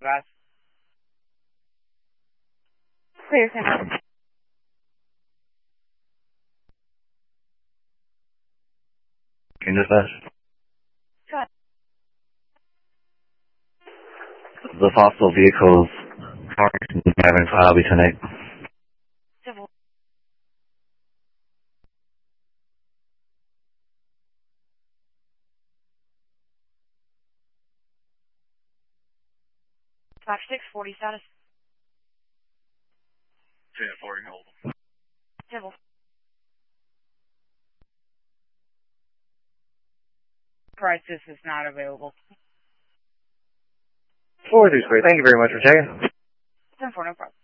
guys. Clear, Center. In dispatch. Go ahead. The fossil vehicles having file be tonight. Civil. Black 640 status. 10-40, hold. Civil. Crisis is not available. 4 is great. Thank you very much for checking. 10-4, no problem.